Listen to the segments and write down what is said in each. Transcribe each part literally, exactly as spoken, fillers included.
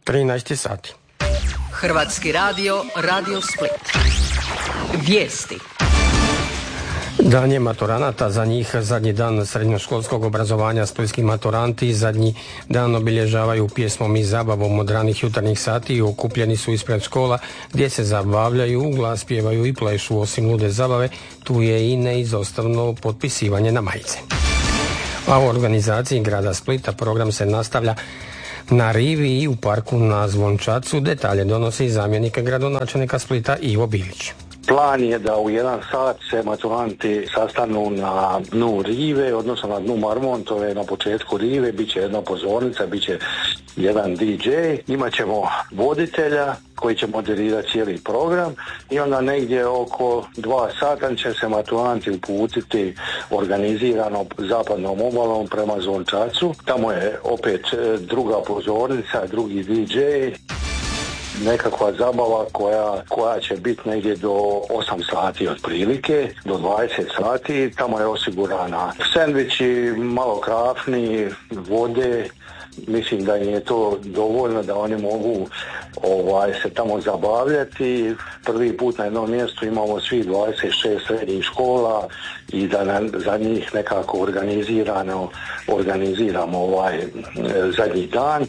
trinaest sati. Hrvatski radio, Radio Split. Vijesti. Dan je maturanata, za njih zadnji dan srednjoškolskog obrazovanja. Splitski maturanti zadnji dan obilježavaju pjesmom i zabavom od ranih jutarnjih sati i okupljeni su ispred škola gdje se zabavljaju, glas pjevaju i plešu. Osim lude zabave, tu je i neizostavno potpisivanje na majice. A u organizaciji grada Splita program se nastavlja na rivi i u parku na Zvončacu. Detalje donosi zamjenik gradonačelnika Splita Ivo Bilić. Plan je da u jedan sat se maturanti sastanu na dnu rive, odnosno na dnu Marmontove, na početku rive, bit će jedna pozornica, bit će jedan di džej, imat ćemo voditelja koji će moderirati cijeli program i onda negdje oko dva sata će se maturanti uputiti organizirano zapadnom obalom prema Zvončacu. Tamo je opet druga pozornica, drugi di džej, nekakva zabava koja, koja će biti negdje do osam sati otprilike, do dvadeset sati. Tamo je osigurana sendviči, malo krafni, vode. Mislim da im je to dovoljno da oni mogu ovaj, se tamo zabavljati. Prvi put na jednom mjestu imamo svih dvadeset šest srednjih škola i da na, za njih nekako organizirano organiziramo ovaj zadnji dan.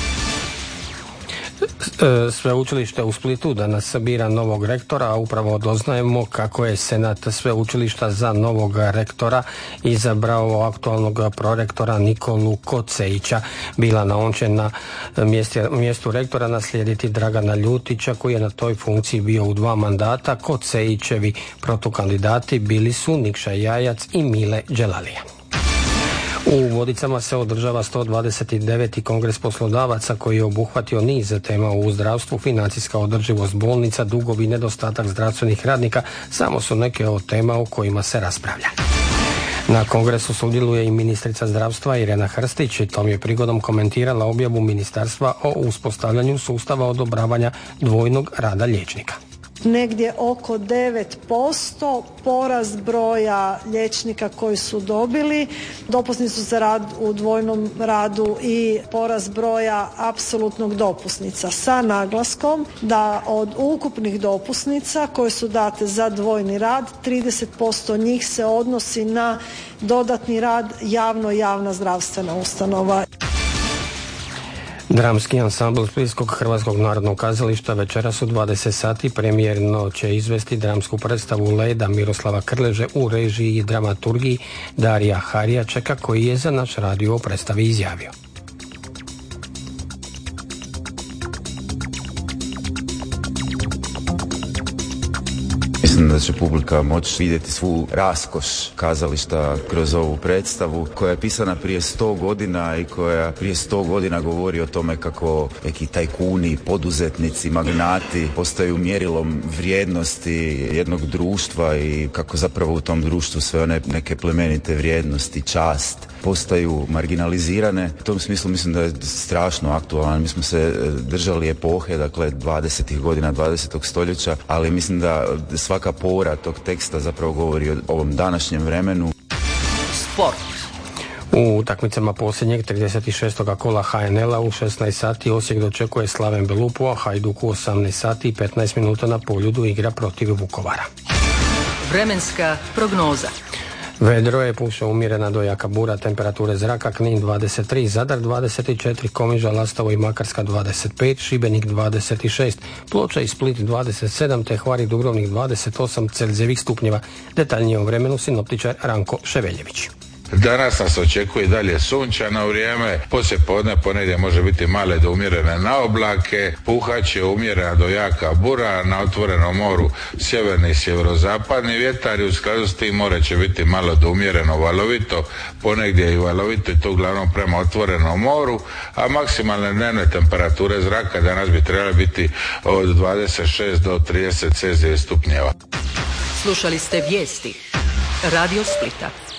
Sveučilište u Splitu danas bira novog rektora, a upravo doznajemo kako je Senat sveučilišta za novog rektora izabrao aktualnog prorektora Nikolu Kocejića. Bilana on će na mjestu rektora naslijediti Dragana Ljutića koji je na toj funkciji bio u dva mandata. Kocejićevi protukandidati bili su Nikša Jajac i Mile Đelalija. U Vodicama se održava sto dvadeset deveti kongres poslodavaca koji je obuhvatio niz tema u zdravstvu, financijska održivost bolnica, dugovi, nedostatak zdravstvenih radnika, samo su neke od tema o kojima se raspravlja. Na kongresu sudjeluje i ministrica zdravstva Irena Hrstić i tom je prigodom komentirala objavu ministarstva o uspostavljanju sustava odobravanja dvojnog rada liječnika. Negdje oko devet posto porast broja liječnika koji su dobili dopusnicu za rad u dvojnom radu i porast broja apsolutnog dopusnica sa naglaskom da od ukupnih dopusnica koje su date za dvojni rad trideset posto njih se odnosi na dodatni rad javno-javna zdravstvena ustanova. Dramski ansambl Splitskog Hrvatskog narodnog kazališta večeras u dvadeset sati premijerno će izvesti dramsku predstavu Leda Miroslava Krleže u režiji i dramaturgiji Darija Harijačeka koji je za naš radio o predstavi izjavio. Mislim da će publika moći vidjeti svu raskoš kazališta kroz ovu predstavu koja je pisana prije sto godina i koja prije sto godina govori o tome kako neki tajkuni, poduzetnici, magnati postaju mjerilom vrijednosti jednog društva i kako zapravo u tom društvu sve one neke plemenite vrijednosti, čast postaju marginalizirane. U tom smislu mislim da je strašno aktualan. Mi smo se držali epohe, dakle dvadesetih godina dvadesetog stoljeća, ali mislim da svaka pora tog teksta zapravo govori o ovom današnjem vremenu. Sport. U utakmicama posljednjeg trideset šestog kola ha en el-a u šesnaest sati Osijek dočekuje Slaven Belupu, a Hajduk u osamnaest sati i petnaest minuta na Poljudu igra protiv Vukovara. Vremenska prognoza. Vedro je, puše umjerena do jaka bura, temperature zraka Knin dvadeset tri, Zadar dvadeset četiri, Komiža, Lastovo i Makarska dvadeset pet, Šibenik dvadeset šest, Ploča i Split dvadeset sedam, te Hvar i Dubrovnik dvadeset osam Celzijevih stupnjeva. Detaljnije o vremenu sinoptičar Ranko Ševeljević. Danas nas očekuje dalje sunčano vrijeme, poslije podne ponedjeljak može biti male do umjerene na oblake, puhaće umjerena do jaka bura, na otvorenom moru sjeverni i sjeverozapadni vjetar i u skladu s tim more će biti malo do umjereno valovito, ponegdje i valovito i to uglavnom prema otvorenom moru, a maksimalne dnevne temperature zraka danas bi trebale biti od dvadeset šest do trideset Celzijevih stupnjeva. Slušali ste vijesti Radio Splita.